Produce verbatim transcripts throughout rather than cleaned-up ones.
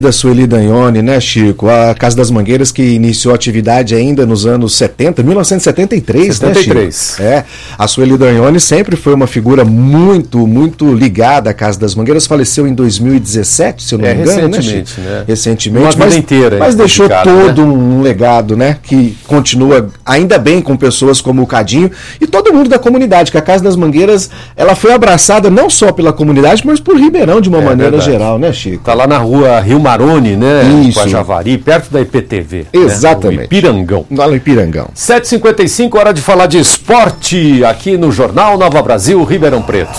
Da Sueli Dagnoni, né, Chico? A Casa das Mangueiras que iniciou a atividade ainda nos anos setenta, mil novecentos e setenta e três, setenta e três. Né, Chico? É, a Sueli Dagnoni sempre foi uma figura muito, muito ligada à Casa das Mangueiras, faleceu em dois mil e dezessete, se eu não é, me engano, recentemente, né, Chico? né? Recentemente, uma mas, vida inteira. mas deixou todo né? um legado, né, que continua ainda bem com pessoas como o Cadinho e todo mundo da comunidade, que a Casa das Mangueiras, ela foi abraçada não só pela comunidade, mas por Ribeirão de uma é, maneira verdade. geral, né, Chico? Tá lá na rua Rio Maroni, né? Isso. Com a Javari, perto da I P T V. Exatamente. Né? Ipirangão. Lá no Ipirangão. sete e cinquenta e cinco, hora de falar de esporte aqui no Jornal Nova Brasil, Ribeirão Preto.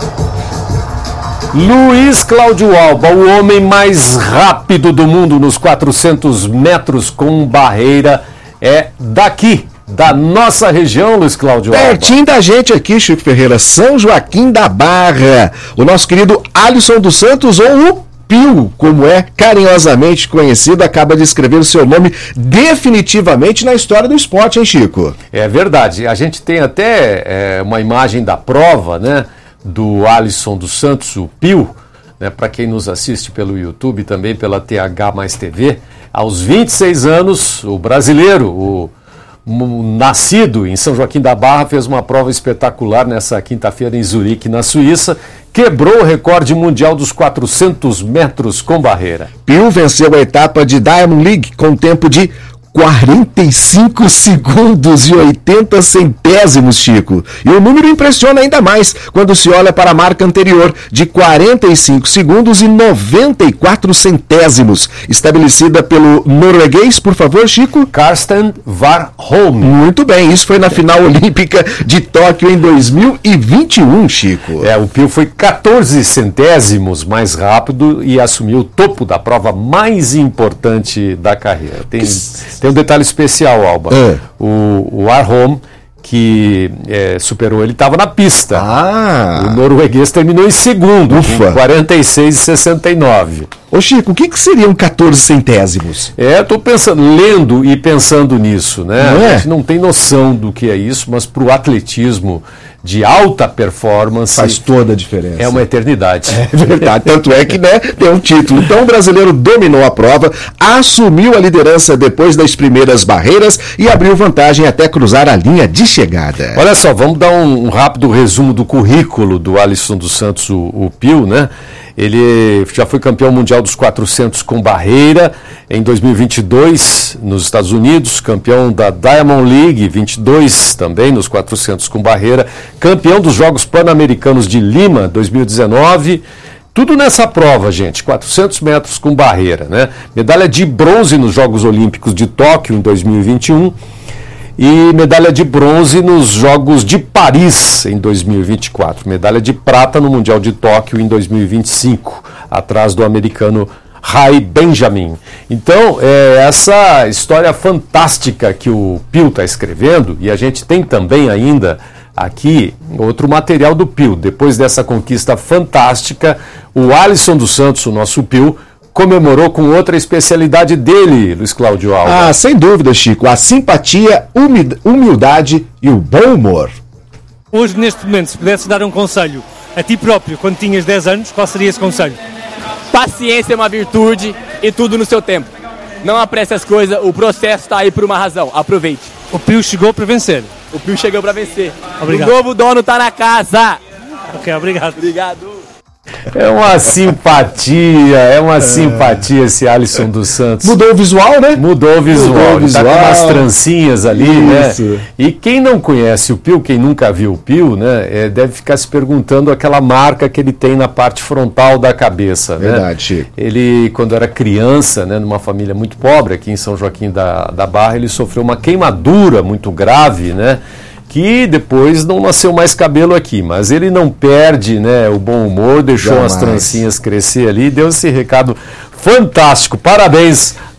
Luiz Cláudio Alba, o homem mais rápido do mundo nos quatrocentos metros com barreira, é daqui, da nossa região, Luiz Cláudio Alba. Pertinho da gente aqui, Chico Ferreira, São Joaquim da Barra. O nosso querido Alisson dos Santos, ou o Pio, como é carinhosamente conhecido, acaba de escrever o seu nome definitivamente na história do esporte, hein, Chico? É verdade. A gente tem até é, uma imagem da prova, né, do Alisson dos Santos, o Pio, né, para quem nos assiste pelo YouTube, também pela T H mais T V. Aos vinte e seis anos, o brasileiro, o nascido em São Joaquim da Barra, fez uma prova espetacular nessa quinta-feira em Zurique, na Suíça, quebrou o recorde mundial dos quatrocentos metros com barreira. Pio venceu a etapa de Diamond League com tempo de quarenta e cinco segundos e oitenta centésimos, Chico. E o número impressiona ainda mais quando se olha para a marca anterior de quarenta e cinco segundos e noventa e quatro centésimos, estabelecida pelo norueguês, por favor, Chico? Karsten Warholm. Muito bem, isso foi na final olímpica de Tóquio em dois mil e vinte e um, Chico. É, o Pio foi quatorze centésimos mais rápido e assumiu o topo da prova mais importante da carreira. Tem... Tem um detalhe especial, Alba. É. O, o Warholm, que é, superou, ele estava na pista. Ah. O norueguês terminou em segundo, Ufa. com quarenta e seis e sessenta e nove. Ô Chico, o que, que seriam quatorze centésimos? É, estou pensando, lendo e pensando nisso, né? Não é? A gente não tem noção do que é isso, mas para o atletismo de alta performance faz toda a diferença. É uma eternidade. É verdade, tanto é que, né, tem um título. Então o brasileiro dominou a prova, assumiu a liderança depois das primeiras barreiras e abriu vantagem até cruzar a linha de chegada. Olha só, vamos dar um, um rápido resumo do currículo do Alisson dos Santos, o, o Pio, né? Ele já foi campeão mundial dos quatrocentos com barreira em dois mil e vinte e dois nos Estados Unidos, campeão da Diamond League vinte e dois também nos quatrocentos com barreira, campeão dos Jogos Pan-Americanos de Lima dois mil e dezenove, tudo nessa prova, gente, quatrocentos metros com barreira, né? Medalha de bronze nos Jogos Olímpicos de Tóquio em dois mil e vinte e um e medalha de bronze nos Jogos de Paris em dois mil e vinte e quatro, medalha de prata no Mundial de Tóquio em dois mil e vinte e cinco, atrás do americano Ray Benjamin. Então, é essa história fantástica que o Pio está escrevendo, e a gente tem também ainda aqui outro material do Pio. Depois dessa conquista fantástica, o Alisson dos Santos, o nosso Pio, comemorou com outra especialidade dele, Luiz Cláudio Alba. Ah, sem dúvida, Chico. A simpatia, humildade e o bom humor. Hoje, neste momento, se pudesse dar um conselho a ti próprio, quando tinhas dez anos, qual seria esse conselho? Paciência é uma virtude e tudo no seu tempo. Não apresse as coisas, o processo está aí por uma razão. Aproveite. O Pio chegou para vencer. O Pio chegou para vencer. Obrigado. O novo dono está na casa. Ok, obrigado. Obrigado. É uma simpatia, é uma é. simpatia esse Alisson dos Santos. Mudou o visual, né? Mudou o visual, Mudou o visual. Tá com umas trancinhas ali, Isso. né? E quem não conhece o Pio, quem nunca viu o Pio, né, é, deve ficar se perguntando aquela marca que ele tem na parte frontal da cabeça, né? Verdade, Chico. Ele, quando era criança, né, numa família muito pobre aqui em São Joaquim da, da Barra, ele sofreu uma queimadura muito grave, né? Que depois não nasceu mais cabelo aqui, mas ele não perde, né, o bom humor, deixou Jamais. as trancinhas crescer ali, deu esse recado fantástico. Parabéns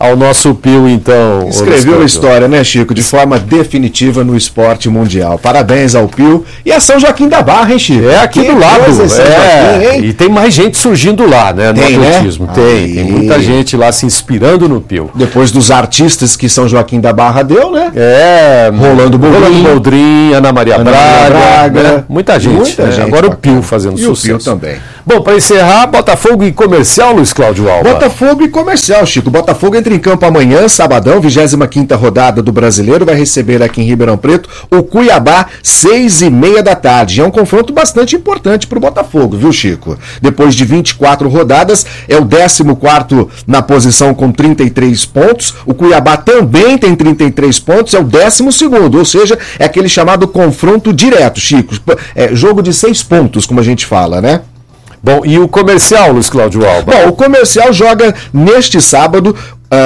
ao nosso Pio, então. Escreveu a história, né, Chico? De forma definitiva no esporte mundial. Parabéns ao Pio. E a São Joaquim da Barra, hein, Chico? É aqui que do lado. É, Joaquim, e tem mais gente surgindo lá, né, no tem, atletismo. Né? Tem, Aí. tem muita gente lá se inspirando no Pio. Depois dos artistas que São Joaquim da Barra deu, né? É, Rolando Boldrin, Rolando Boldrin, Ana Maria Ana Braga, Braga né? muita gente. Muita né? gente Agora bacana. o Pio fazendo e sucesso. O Pio também. Bom, para encerrar, Botafogo e Comercial, Luiz Cláudio Alba. Botafogo e Comercial, Chico. Botafogo entra em campo amanhã, sabadão, vigésima quinta rodada do Brasileiro, vai receber aqui em Ribeirão Preto o Cuiabá, seis e meia da tarde. É um confronto bastante importante para o Botafogo, viu, Chico? Depois de vinte e quatro rodadas, é o décimo quarto na posição com trinta e três pontos. O Cuiabá também tem trinta e três pontos, é o décimo segundo, ou seja, é aquele chamado confronto direto, Chico. É jogo de seis pontos, como a gente fala, né? Bom, e o Comercial, Luiz Cláudio Alba? Bom, o Comercial joga neste sábado,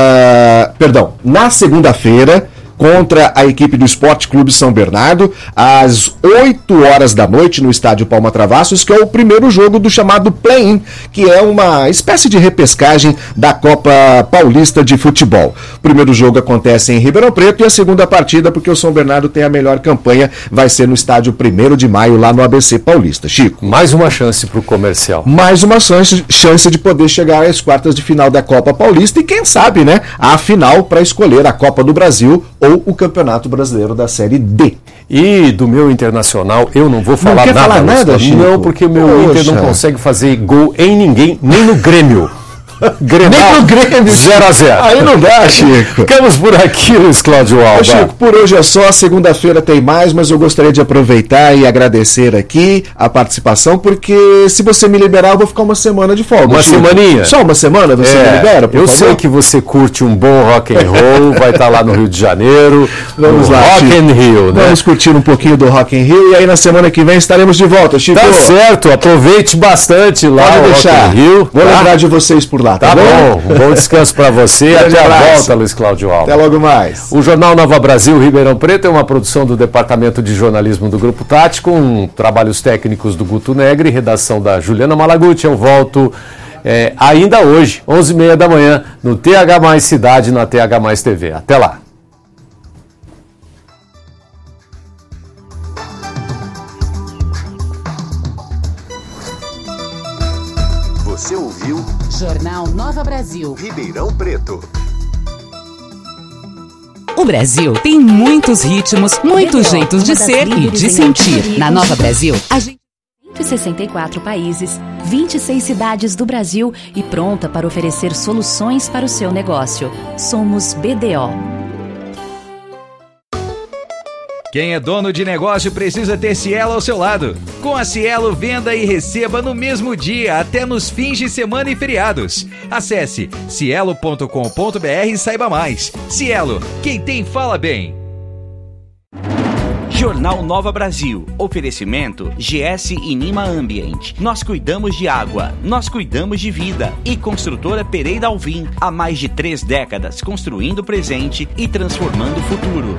uh, perdão, na segunda-feira, contra a equipe do Esporte Clube São Bernardo, às oito horas da noite, no estádio Palma Travassos, que é o primeiro jogo do chamado Play-In, que é uma espécie de repescagem da Copa Paulista de Futebol. O primeiro jogo acontece em Ribeirão Preto e a segunda partida, porque o São Bernardo tem a melhor campanha, vai ser no estádio primeiro de maio, lá no A B C Paulista. Chico. Mais uma chance para o Comercial. Mais uma chance, chance de poder chegar às quartas de final da Copa Paulista e quem sabe, né, a final para escolher a Copa do Brasil ou o Campeonato Brasileiro da Série D. E do meu Internacional, eu não vou falar não quer nada. Falar nada, Chico? Não, porque o meu Poxa. Inter não consegue fazer gol em ninguém, nem no Grêmio. Grenal, nem no Grêmio. zero a zero. Aí não dá, Chico. Ficamos por aqui, Luiz Cláudio Alba. Ô, Chico, por hoje é só. Segunda-feira tem mais, mas eu gostaria de aproveitar e agradecer aqui a participação, porque se você me liberar, eu vou ficar uma semana de folga. Uma Chico. semaninha? Só uma semana você é, me libera, por Eu favor? sei que você curte um bom rock and roll, vai estar lá no Rio de Janeiro. Vamos lá, Rock Chico. and Rio, né? Vamos curtir um pouquinho do Rock and Rio e aí na semana que vem estaremos de volta, Chico. Tá certo, aproveite bastante lá Pode o deixar. Rock and Rio. Vou tá? lembrar de vocês por lá, tá, tá bom? bom? Um bom descanso para você. Até a volta, Luiz Cláudio Alba. Até logo mais. O Jornal Nova Brasil Ribeirão Preto é uma produção do Departamento de Jornalismo do Grupo Tati, com trabalhos técnicos do Guto Negri, redação da Juliana Malaguti. Eu volto é, ainda hoje, onze e meia da manhã, no T H Mais Cidade, na T H Mais T V. Até lá. Você ouviu Jornal Nova Brasil, Ribeirão Preto. O Brasil tem muitos ritmos, muitos jeitos de ser e de sentir. Na Nova Brasil, a gente cento e sessenta e quatro países, vinte e seis cidades do Brasil e pronta para oferecer soluções para o seu negócio. Somos B D O. Quem é dono de negócio precisa ter Cielo ao seu lado. Com a Cielo, venda e receba no mesmo dia, até nos fins de semana e feriados. Acesse cielo ponto com ponto br e saiba mais. Cielo, quem tem fala bem. Jornal Nova Brasil. Oferecimento G S e Nima Ambient. Nós cuidamos de água, nós cuidamos de vida. E Construtora Pereira Alvim. Há mais de três décadas, construindo o presente e transformando o futuro.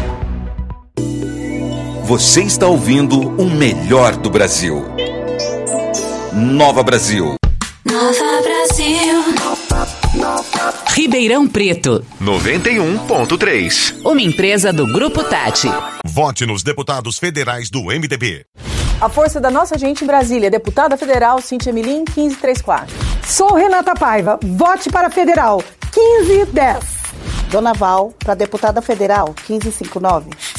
Você está ouvindo o melhor do Brasil. Nova Brasil. Nova Brasil. Ribeirão Preto. noventa e um ponto três. Uma empresa do Grupo Tati. Vote nos deputados federais do M D B. A força da nossa gente em Brasília. Deputada federal Cíntia Milim, quinze trinta e quatro. Sou Renata Paiva. Vote para federal, quinze dez. Dona Val, para deputada federal, quinze cinquenta e nove.